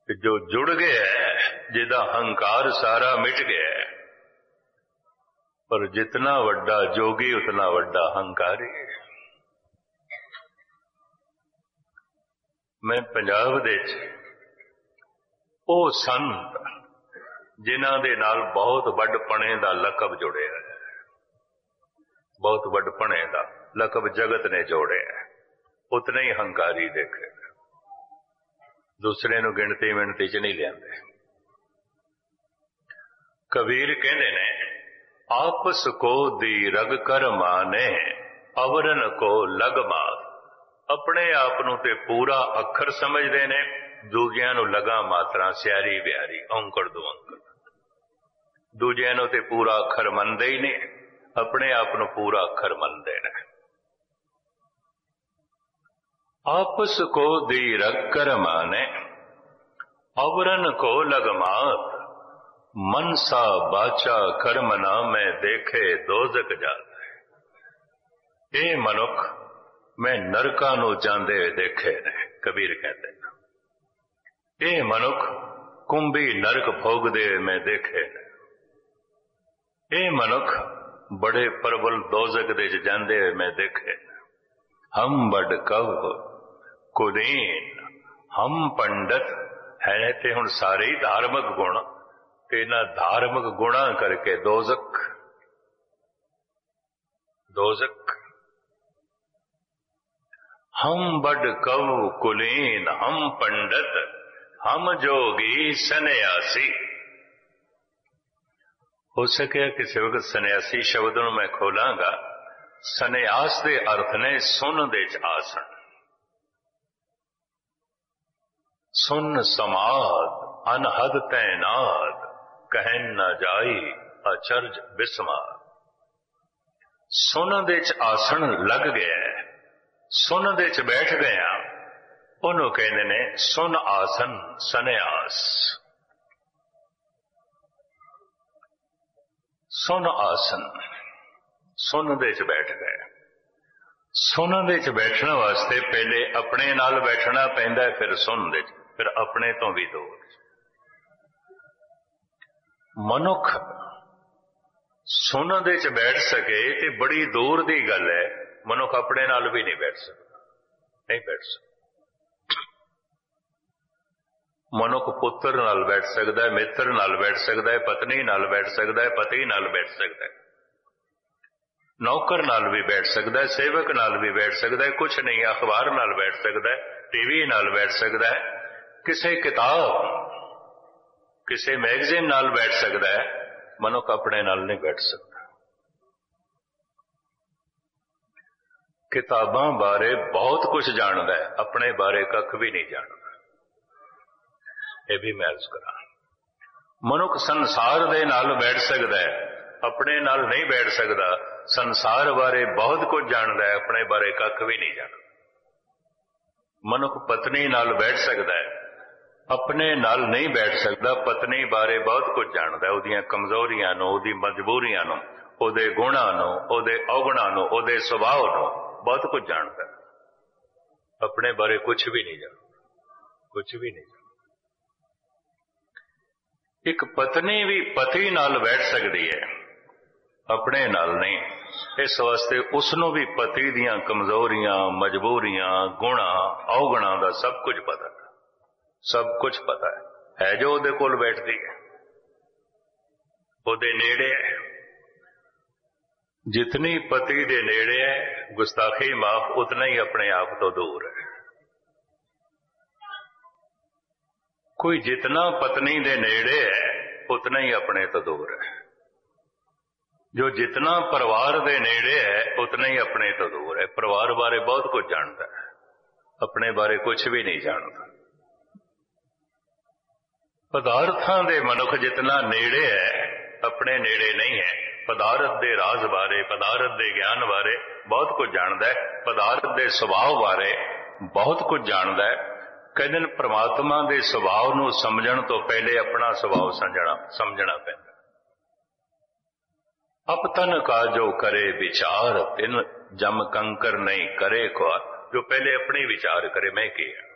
जो जुड़ गया जिदा हंकार सारा मिट गया, पर जितना वड्डा जोगी उतना वड्डा हंकारी है। मैं पंजाब दे ਉਹ ਸੰਤ ਜਿਨ੍ਹਾਂ ਦੇ ਨਾਲ ਬਹੁਤ ਵੱਡਪਣੇ ਦਾ ਲਕਬ ਜੁੜਿਆ ਹੈ, ਬਹੁਤ ਵੱਡਪਣੇ ਦਾ ਲਕਬ ਜਗਤ ਨੇ ਜੋੜਿਆ ਹੈ, ਉਤਨੇ ਹੀ ਹੰਕਾਰੀ ਦੇਖੇ, ਦੂਸਰੇ ਨੂੰ ਗਿਣਤੀ ਮਿਣਤੀ ਚ ਨਹੀਂ ਲਿਆਂਦੇ। ਕਬੀਰ ਕਹਿੰਦੇ ਨੇ, ਆਪਸ ਕੋ ਦੀ ਰਗ ਕਰ ਮਾਨੇ ਅਵਰਨ ਕੋ ਲਗ ਮਾਤ। ਆਪਣੇ ਆਪ ਨੂੰ ਤੇ ਪੂਰਾ ਅੱਖਰ ਸਮਝਦੇ ਨੇ, ਦੂਜਿਆਂ ਨੂੰ ਲਗਾ ਮਾਤਰਾ, ਸਿਆਰੀ ਬਿਆਰੀ, ਔਂਕੜ ਦੁਅੰਕੜ। ਦੂਜਿਆਂ ਨੂੰ ਤੇ ਪੂਰਾ ਅੱਖਰ ਮੰਨਦੇ ਹੀ ਨਹੀਂ, ਆਪਣੇ ਆਪ ਨੂੰ ਪੂਰਾ ਅੱਖਰ ਮੰਨਦੇ ਨੇ। ਆਪਸ ਕੋ ਦੀ ਰਗ ਕਰ ਮਾਨੇ ਅਵਰਨ ਕੋ ਲਗ ਮਾਤ। ਮਨਸਾ ਬਾਚਾ ਕਰਮ ਨਾ ਮੈਂ ਦੇਖੇ ਦੋਜ਼ਕ ਜਾਤ। ਇਹ ਮਨੁੱਖ ਮੈਂ ਨਰਕਾਂ ਨੂੰ ਜਾਂਦੇ ਹੋਏ ਦੇਖੇ ਨੇ, ਕਬੀਰ ਕਹਿੰਦੇ। ਇਹ ਮਨੁੱਖ ਕੁੰਭੀ ਨਰਕ ਭੋਗਦੇ ਮੈਂ ਦੇਖੇ ਨੇ। ਇਹ ਮਨੁੱਖ ਬੜੇ ਪ੍ਰਬਲ ਦੋਜ਼ਖ ਦੇ ਚ ਜਾਂਦੇ ਹੋਏ ਮੈਂ ਦੇਖੇ। ਹਮ ਬੜ ਕਵ ਕੁਲੀਨ ਹਮ ਪੰਡਤ ਹੈ ਤੇ ਹੁਣ ਸਾਰੇ ਹੀ ਧਾਰਮਿਕ ਗੁਣ, ਤੇ ਇਹਨਾਂ ਧਾਰਮਿਕ ਗੁਣਾਂ ਕਰਕੇ ਦੋਜ਼ਖ ਹਮ ਬੜ ਕਵ ਕੁਲੀਨ ਹਮ ਪੰਡਤ ਹਮ ਜੋਗੀ ਸੰਨਿਆਸੀ। ਹੋ ਸਕਿਆ ਕਿਸੇ ਵਕਤ ਸੰਨਿਆਸੀ ਸ਼ਬਦ ਨੂੰ ਮੈਂ ਖੋਲਾਂਗਾ। ਸੰਨਿਆਸ ਦੇ ਅਰਥ ਨੇ ਸੁਨ ਦੇ ਚ ਆਸਣ, ਸੁਨ ਸਮਾਦ ਅਨਹਦ ਤੈਨਾਦ ਕਹਿਨ ਨਾ ਜਾਈ ਅਚਰਜ ਬਿਸਮਾਦ। ਸੁਨ ਦੇ ਚ ਆਸਣ ਲੱਗ ਗਿਆ, ਸੁਨ ਦੇ ਚ ਬੈਠ ਗਿਆ, ਉਹਨੂੰ ਕਹਿੰਦੇ ਨੇ ਸੁਨ ਆਸਨ ਸੰਨਿਆਸ। ਸੁਨ ਆਸਨ, ਸੁਨ ਦੇ ਚ ਬੈਠ ਗਏ। ਸੁਨ ਦੇ ਚ ਬੈਠਣ ਵਾਸਤੇ ਪਹਿਲੇ ਆਪਣੇ ਨਾਲ ਬੈਠਣਾ ਪੈਂਦਾ, ਫਿਰ ਸੁਨ ਦੇ ਚ, ਫਿਰ ਆਪਣੇ ਤੋਂ ਵੀ ਦੂਰ। ਮਨੁੱਖ ਸੁਨ ਦੇ ਚ ਬੈਠ ਸਕੇ ਤੇ ਬੜੀ ਦੂਰ ਦੀ ਗੱਲ ਹੈ। ਮਨੁੱਖ ਆਪਣੇ ਨਾਲ ਵੀ ਨਹੀਂ ਬੈਠ ਸਕਦਾ, ਨਹੀਂ ਬੈਠ ਸਕਦਾ। ਮਨੁੱਖ ਪੁੱਤਰ ਨਾਲ ਬੈਠ ਸਕਦਾ ਹੈ, ਮਿੱਤਰ ਨਾਲ ਬੈਠ ਸਕਦਾ ਹੈ, ਪਤਨੀ ਨਾਲ ਬੈਠ ਸਕਦਾ ਹੈ, ਪਤੀ ਨਾਲ ਬੈਠ ਸਕਦਾ ਹੈ, ਨੌਕਰ ਨਾਲ ਵੀ ਬੈਠ ਸਕਦਾ ਹੈ, ਸੇਵਕ ਨਾਲ ਵੀ ਬੈਠ ਸਕਦਾ ਹੈ, ਕੁਛ ਨਹੀਂ, ਅਖਬਾਰ ਨਾਲ ਬੈਠ ਸਕਦਾ ਹੈ, ਟੀਵੀ ਨਾਲ ਬੈਠ ਸਕਦਾ ਹੈ, ਕਿਸੇ ਕਿਤਾਬ, ਕਿਸੇ ਮੈਗਜ਼ੀਨ ਨਾਲ ਬੈਠ ਸਕਦਾ ਹੈ। ਮਨੁੱਖ ਆਪਣੇ ਨਾਲ ਨਹੀਂ ਬੈਠ ਸਕਦਾ। ਕਿਤਾਬਾਂ ਬਾਰੇ ਬਹੁਤ ਕੁਝ ਜਾਣਦਾ ਹੈ, ਆਪਣੇ ਬਾਰੇ ਕੱਖ ਵੀ ਨਹੀਂ ਜਾਣਦਾ। ਇਹ ਵੀ ਮੈਂ ਅਰਜ਼ ਕਰਾਂ, ਮਨੁੱਖ ਸੰਸਾਰ ਦੇ ਨਾਲ ਬੈਠ ਸਕਦਾ ਹੈ, ਆਪਣੇ ਨਾਲ ਨਹੀਂ ਬੈਠ ਸਕਦਾ। ਸੰਸਾਰ ਬਾਰੇ ਬਹੁਤ ਕੁਝ ਜਾਣਦਾ ਹੈ, ਆਪਣੇ ਬਾਰੇ ਕੱਖ ਵੀ ਨਹੀਂ ਜਾਣਦਾ। ਮਨੁੱਖ ਪਤਨੀ ਨਾਲ ਬੈਠ ਸਕਦਾ ਹੈ, ਆਪਣੇ ਨਾਲ ਨਹੀਂ ਬੈਠ ਸਕਦਾ। ਪਤਨੀ ਬਾਰੇ ਬਹੁਤ ਕੁਝ ਜਾਣਦਾ, ਉਹਦੀਆਂ ਕਮਜ਼ੋਰੀਆਂ ਨੂੰ, ਉਹਦੀ ਮਜਬੂਰੀਆਂ ਨੂੰ, ਉਹਦੇ ਗੁਣਾਂ ਨੂੰ, ਉਹਦੇ ਔਗੁਣਾਂ ਨੂੰ, ਉਹਦੇ ਸੁਭਾਅ ਨੂੰ ਬਹੁਤ ਕੁਝ ਜਾਣਦਾ। ਆਪਣੇ ਬਾਰੇ ਕੁਝ ਵੀ ਨਹੀਂ ਜਾਣਦਾ, ਕੁਝ ਵੀ ਨਹੀਂ। ਇੱਕ ਪਤਨੀ ਵੀ ਪਤੀ ਨਾਲ ਬੈਠ ਸਕਦੀ ਹੈ, ਆਪਣੇ ਨਾਲ ਨਹੀਂ। ਇਸ ਵਾਸਤੇ ਉਸ ਨੂੰ ਵੀ ਪਤੀ ਦੀਆਂ ਕਮਜ਼ੋਰੀਆਂ, ਮਜਬੂਰੀਆਂ, ਗੁਣਾਂ, ਔਗੁਣਾਂ ਦਾ ਸਭ ਕੁਝ ਪਤਾ, ਸਭ ਕੁਝ ਪਤਾ ਹੈ ਜੋ ਉਹਦੇ ਕੋਲ ਬੈਠਦੀ ਹੈ, ਉਹਦੇ ਨੇੜੇ ਹੈ। ਜਿਤਨੀ ਪਤੀ ਦੇ ਨੇੜੇ ਹੈ, ਗੁਸਤਾਖੀ ਮਾਫ, ਉਤਨਾ ਹੀ ਆਪਣੇ ਆਪ ਤੋਂ ਦੂਰ ਹੈ। ਕੋਈ ਜਿਤਨਾ ਪਤਨੀ ਦੇ ਨੇੜੇ ਹੈ, ਉਤਨਾ ਹੀ ਆਪਣੇ ਤੋਂ ਦੂਰ ਹੈ। ਜੋ ਜਿਤਨਾ ਪਰਿਵਾਰ ਦੇ ਨੇੜੇ ਹੈ, ਉਤਨਾ ਹੀ ਆਪਣੇ ਤੋਂ ਦੂਰ ਹੈ। ਪਰਿਵਾਰ ਬਾਰੇ ਬਹੁਤ ਕੁਝ ਜਾਣਦਾ ਹੈ, ਆਪਣੇ ਬਾਰੇ ਕੁਝ ਵੀ ਨਹੀਂ ਜਾਣਦਾ। ਪਦਾਰਥਾਂ ਦੇ ਮਨੁੱਖ ਜਿਤਨਾ ਨੇੜੇ ਹੈ, ਆਪਣੇ ਨੇੜੇ ਨਹੀਂ ਹੈ। ਪਦਾਰਥ ਦੇ ਰਾਜ਼ ਬਾਰੇ, ਪਦਾਰਥ ਦੇ ਗਿਆਨ ਬਾਰੇ ਬਹੁਤ ਕੁਝ ਜਾਣਦਾ ਹੈ, ਪਦਾਰਥ ਦੇ ਸੁਭਾਅ ਬਾਰੇ ਬਹੁਤ ਕੁਝ ਜਾਣਦਾ ਹੈ। ਕਹਿੰਦੇ ਨੇ ਪ੍ਰਮਾਤਮਾ ਦੇ ਸੁਭਾਅ ਨੂੰ ਸਮਝਣ ਤੋਂ ਪਹਿਲੇ ਆਪਣਾ ਸੁਭਾਅ ਸਮਝਣਾ ਪੈਂਦਾ। ਅਪਤਨ ਕਾ ਜੋ ਕਰੇ ਵਿਚਾਰ, ਤਿਨ ਜਮ ਕੰਕਰ ਨਹੀਂ ਕਰੇ ਖੁਆਰ। ਜੋ ਪਹਿਲੇ ਆਪਣੇ ਵਿਚਾਰ ਕਰੇ, ਮੈਂ ਕੀ ਹਾਂ,